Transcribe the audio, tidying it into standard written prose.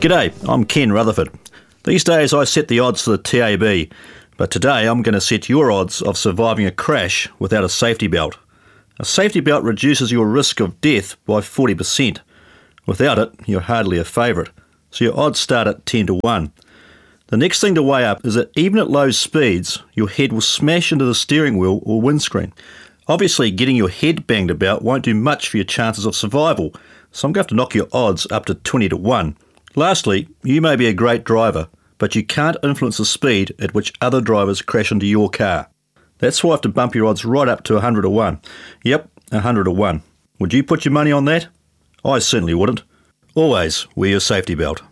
G'day, I'm Ken Rutherford. These days I set the odds for the TAB, but today I'm going to set your odds of surviving a crash without a safety belt. A safety belt reduces your risk of death by 40%. Without it, you're hardly a favourite, so your odds start at 10 to 1. The next thing to weigh up is that even at low speeds, your head will smash into the steering wheel or windscreen. Obviously, getting your head banged about won't do much for your chances of survival, so I'm going to have to knock your odds up to 20 to 1. Lastly, you may be a great driver, but you can't influence the speed at which other drivers crash into your car. That's why I have to bump your odds right up to 100 to 1. Yep, 100 to 1. Would you put your money on that? I certainly wouldn't. Always wear your safety belt.